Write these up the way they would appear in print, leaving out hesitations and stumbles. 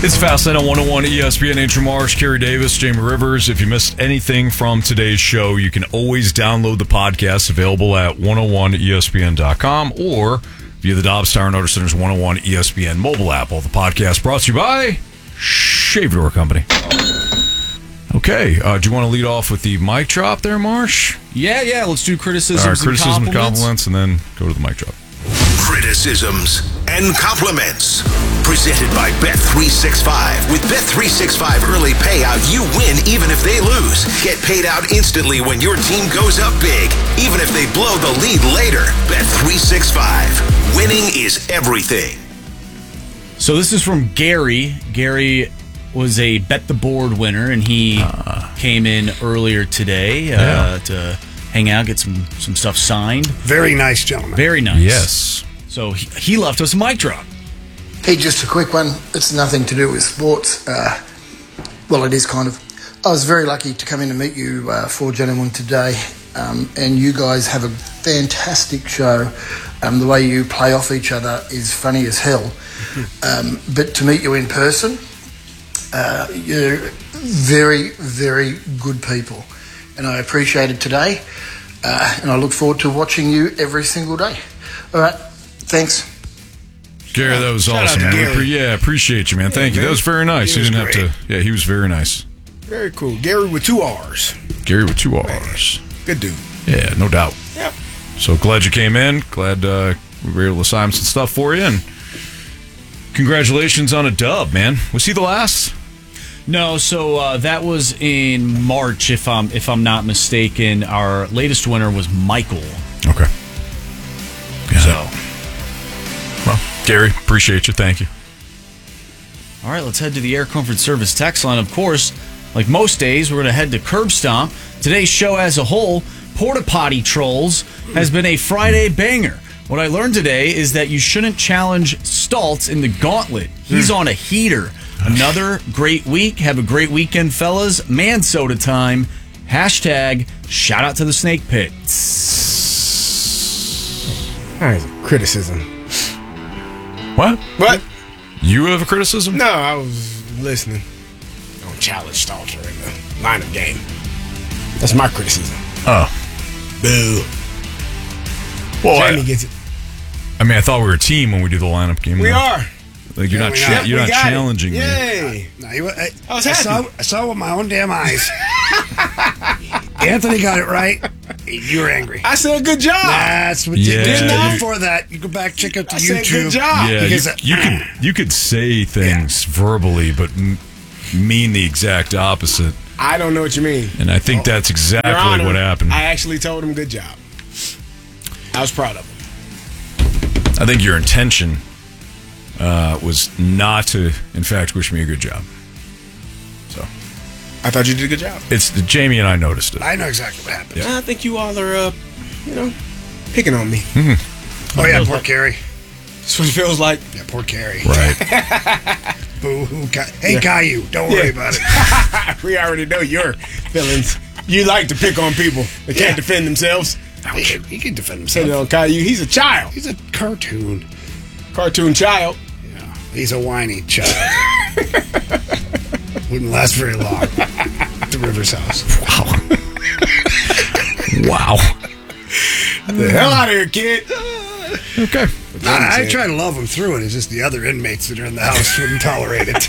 It's Fastlane on 101 ESPN. Andrew Marsh, Kerry Davis, Jamie Rivers. If you missed anything from today's show, you can always download the podcast available at 101ESPN.com or via the Dobbs Tire and Auto Center's 101 ESPN mobile app. All the podcasts brought to you by Shave Door Company. Okay, do you want to lead off with the mic drop there, Marsh? Yeah. Let's do criticisms, All right, criticisms and compliments, and then go to the mic drop. Criticisms and compliments. Presented by Bet365. With Bet365 early payout, you win even if they lose. Get paid out instantly when your team goes up big, even if they blow the lead later. Bet365. Winning is everything. So this is from Gary. Gary was a Bet the Board winner, and he came in earlier today to hang out, get some stuff signed. Very nice gentleman. Very nice. Yes. So he left us a mic drop. Hey, just a quick one. It's nothing to do with sports. Well, it is kind of. I was very lucky to come in and meet you four gentlemen today, and you guys have a fantastic show. The way you play off each other is funny as hell. But to meet you in person, you're very, very good people, and I appreciate it today, and I look forward to watching you every single day. All right, thanks. Gary, that was Shout awesome, out to man. Gary. Appreciate you, man. Thank you. That was very nice. He You was didn't have great. to. Yeah, he was very nice. Very cool. Gary with 2 R's. Gary with 2 R's. Good dude. Yeah, no doubt. Yep. So glad you came in. Glad we were able to sign some stuff for you. And congratulations on a dub, man. Was he the last? No, so that was in March, if I'm not mistaken. Our latest winner was Michael. Okay. Yeah. So, Well, Gary, appreciate you. Thank you. all right, let's head to the Air Comfort Service text line. Of course, like most days, we're going to head to Curb Stomp. Today's show as a whole, Porta Potty Trolls, has been a Friday banger. What I learned today is that you shouldn't challenge Stoltz in the gauntlet. He's on a heater. Another great week. Have a great weekend, fellas. Man soda time. Hashtag shout out to the Snake Pit. All right, criticism. What? What? You have a criticism? No, I was listening. Don't challenge Stalter in the lineup game. That's my criticism. Oh. Boo. Well, Jamie gets it. I mean, I thought we were a team when we do the lineup game. We though. are. Like you're not. we are. You're We not got it. challenging me. Yay. No, I was happy. I saw with my own damn eyes. Anthony got it right. You were angry. I said good job. That's what Yeah. you did. Didn't Before that, you go back, check out the I said YouTube. good job. Yeah, Because, you could say things verbally, but mean the exact opposite. I don't know what you mean. And I think that's Your exactly Honor, what happened. I actually told him good job. I was proud of him. I think your intention was not to, in fact, wish me a good job. So I thought you did a good job. it's Jamie and I noticed it. I know exactly what happened. I think you all are, picking on me. Oh, yeah, poor Carrie. That's what it feels like. Yeah, poor Carrie. Right. Boo-hoo. Hey, Caillou, don't worry about it. We already know your feelings. You like to pick on people that can't defend themselves. He can defend Say himself. on Caillou, he's a child. He's a cartoon. Cartoon child. Yeah, he's a whiny child. Wouldn't last very long at the Rivers house. Wow. The hell out of here, kid. Okay. I try to love him through it. It's just the other inmates that are in the house wouldn't tolerate it.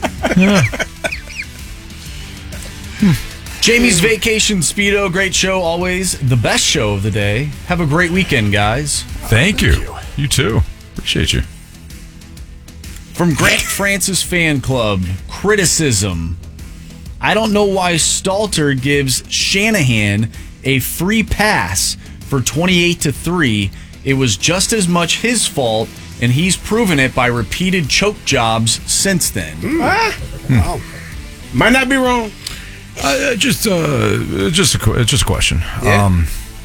Jamie's Vacation Speedo, great show always. The best show of the day. Have a great weekend, guys. Thank you. You too. Appreciate you. From Grant Francis Fan Club, criticism. I don't know why Stalter gives Shanahan a free pass for 28-3. It was just as much his fault, and he's proven it by repeated choke jobs since then. Oh. Might not be wrong. Just a question. Yeah.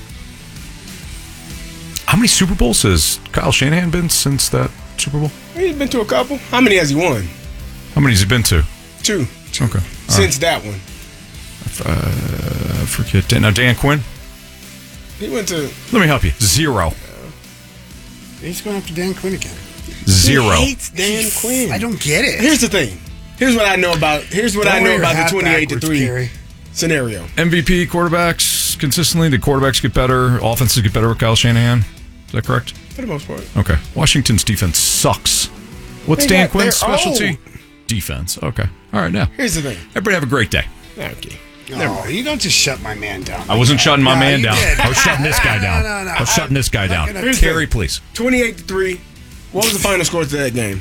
How many Super Bowls has Kyle Shanahan been since that Super Bowl? He's been to a couple. How many has he won? How many has he been to? 2. Okay. Since that one. I forget. Now, Dan Quinn? He went to... Let me help you. 0. He's going after Dan Quinn again. 0. He hates Dan Quinn. I don't get it. Here's the thing. Here's what I know about the 28-3 Gary. scenario. MVP quarterbacks consistently. Did quarterbacks get better? Offenses get better with Kyle Shanahan? Is that correct? For the most part. Okay. Washington's defense sucks. What's Dan Quinn's specialty? Defense. Okay. All right, now. Here's the thing. Everybody have a great day. Okay. No, you don't just shut my man down. I wasn't shutting my man you down. did. I was shutting this guy down. No. I was shutting this guy down. Here's the Carrie, thing. please. 28-3. What was the final score to that game?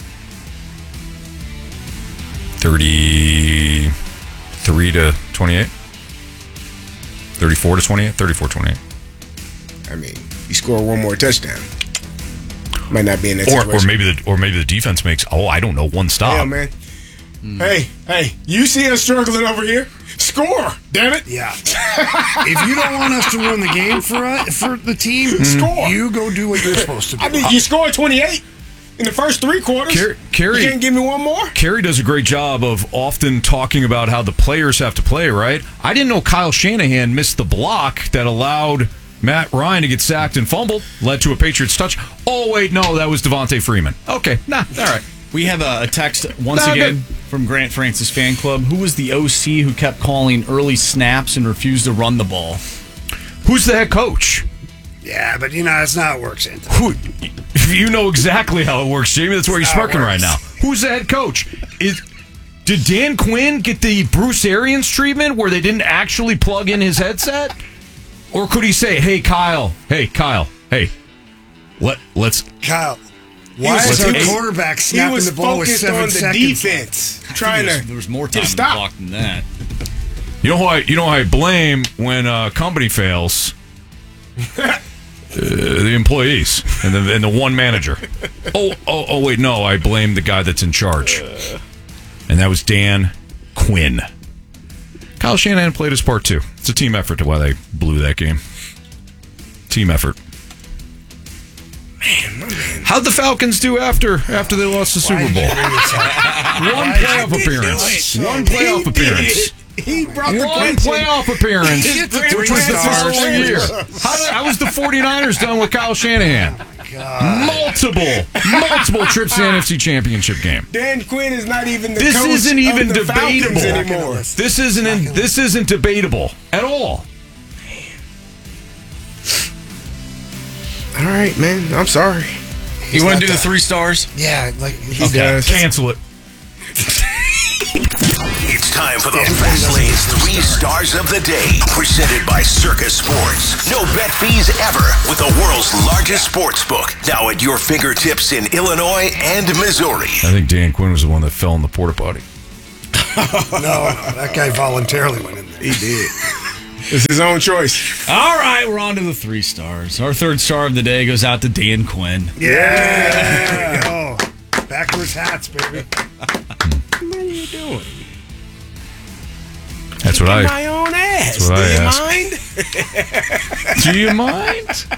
33 to 28. 34 to 28. 34-28. I mean, you score one more touchdown. Might not be in that Or situation. maybe the defense makes I don't know, one stop. Yeah, man. Hey, you see us struggling over here? Score, damn it. Yeah. If you don't want us to run the game for the team, Score. you go do what you're supposed to do. I mean, you scored 28 in the first 3 quarters. Carrie, you can't give me one more? Carrie does a great job of often talking about how the players have to play, right? I didn't know Kyle Shanahan missed the block that allowed Matt Ryan to get sacked and fumbled, led to a Patriots touch. Oh, wait, no, that was Devontae Freeman. Okay, all right. We have a text once again from Grant Francis Fan Club. Who was the OC who kept calling early snaps and refused to run the ball? Who's the head coach? Yeah, but that's not how it works, Anthony. You know exactly how it works, Jamie. That's why you're smirking right now. Who's the head coach? Did Dan Quinn get the Bruce Arians treatment where they didn't actually plug in his headset? Or could he say, hey, Kyle, let's... Kyle, why is our quarterback snapping the ball with 7 seconds? On the defense, There was more time to stop. block than that. You know who I blame when a company fails? The employees and the one manager. Oh, wait, no, I blame the guy that's in charge. And that was Dan Quinn. Kyle Shanahan played his part, too. It's a team effort to why they blew that game. Team effort. Man. How'd the Falcons do after they lost the Super Bowl? One playoff appearance. He brought the One playoff appearance, which was the following year. How was the 49ers done with Kyle Shanahan? Multiple trips to the NFC Championship game. Dan Quinn is not even the This coach isn't even of the Falcons debatable anymore. This isn't debatable at all. All right, man. I'm sorry. You want to do the 3 stars? Yeah, He does. Cancel it. It's time for the Fast Lane's 3 Stars of the Day, presented by Circus Sports. No bet fees ever with the world's largest sports book. Now at your fingertips in Illinois and Missouri. I think Dan Quinn was the one that fell in the porta potty. No, that guy voluntarily went in there. He did. It's his own choice. All right, we're on to the 3 stars. Our 3rd star of the day goes out to Dan Quinn. Yeah, there we go. Backwards hats, baby. What are you doing? That's what My own ass. That's what I asked. Do you mind?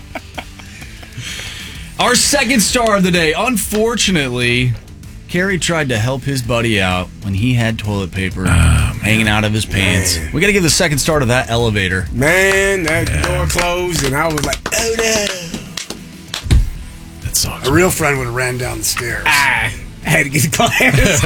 Our 2nd star of the day. Unfortunately, Kerry tried to help his buddy out when he had toilet paper hanging out of his pants. We got to give the 2nd star to that elevator. Man, that door closed, and I was like, oh no. That sucks. A real friend would have ran down the stairs. I had to get class.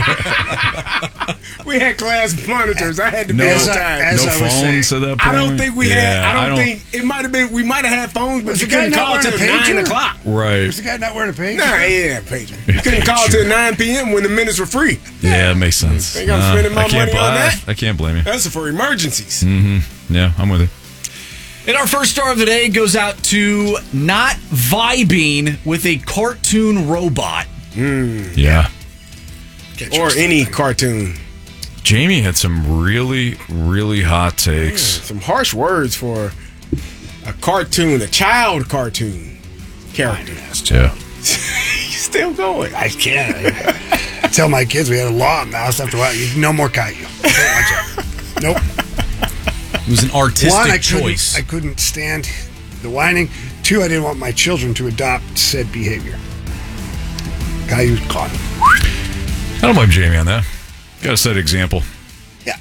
We had class monitors. I had to be on time. as No I was saying, phones at that point. I don't think we had. Yeah, I don't think it might have been. We might have had phones, but Was you the guy couldn't not call till wearing a 9 pager? o'clock. Right. Was the guy not wearing a pager? Nah, yeah, pager. You couldn't call till 9 p.m. when the minutes were free. Yeah, it makes sense. Think I'm spending my I can't money on that? I can't blame you. That's for emergencies. Yeah, I'm with you. And our 1st star of the day goes out to not vibing with a cartoon robot. Yeah. Or any cartoon. Jamie had some really, really hot takes. Some harsh words for a cartoon, a child cartoon character. Yeah. Still going. I can't. I tell my kids we had a law in the house after a while. No more Caillou. Nope. It was an artistic One, choice. I couldn't stand the whining. 2, I didn't want my children to adopt said behavior. Caillou's caught. I don't blame Jamie on that. Got to set an example. Yeah.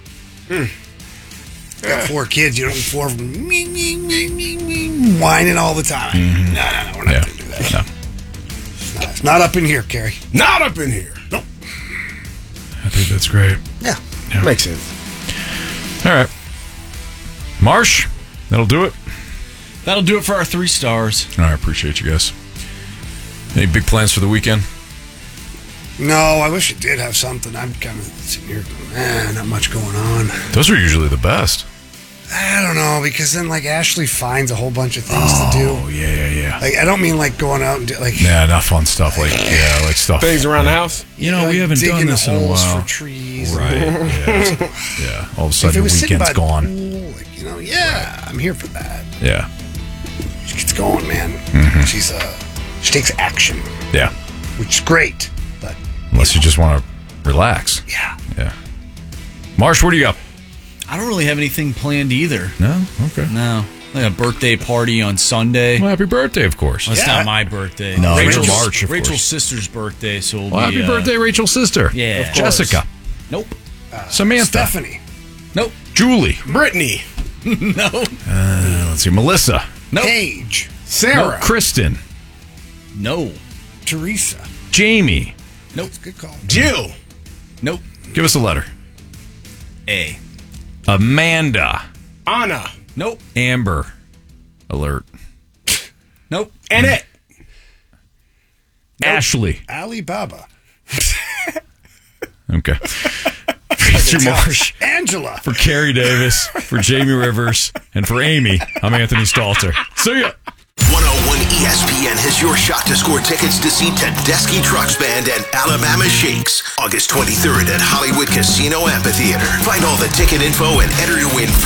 Got 4 kids. You don't need 4 of them whining all the time. No, we're not going to do that. No. It's not up in here, Kerry. Not up in here. Nope. think that's great. Yeah, Yeah. makes sense. All right. Marsh, that'll do it. That'll do it for our 3 stars. All right, appreciate you guys. Any big plans for the weekend? No, I wish it did have something. I'm kind of sitting here going, not much going on. Those are usually the best. I don't know, because then, like, Ashley finds a whole bunch of things to do. Oh, yeah. Like, I don't mean, like, going out and do, like... Yeah, not fun stuff. Like stuff. Things around the house. You know, we like haven't done digging this in a holes while. for trees. Right. Yeah. All of a If sudden, it the was sitting weekend's by gone. the pool, like, you know, I'm here for that. Yeah. She gets going, man. Mm-hmm. She takes action, Yeah. which is great, but Unless you just want to relax. yeah. Yeah. Marsh, what do you got? I don't really have anything planned either. No? Okay. No. Like a birthday party on Sunday. Well, happy birthday, of course. Well, it's Yeah. not my birthday. No, Rachel's, March, of Rachel's course. sister's birthday, so we'll Well, be, happy birthday, Rachel's sister. Yeah. Of course. Jessica. Nope. Samantha. Stephanie. Nope. Julie. Brittany, No. Let's see. Melissa. Nope. Paige. Sarah, Kristen. No. Teresa. Jamie. Nope. Good call. Jill, Nope. Give us a letter. A. Amanda. Anna, Nope. Amber. Alert. Nope. Annette, Ashley. Alibaba. Okay. Mr. Marsh. Angela. For Carrie Davis, for Jamie Rivers, and for Amy, I'm Anthony Stalter. See ya. 101 ESPN has your shot to score tickets to see Tedeschi Trucks Band and Alabama Shakes August 23rd at Hollywood Casino Amphitheater. Find all the ticket info and enter to win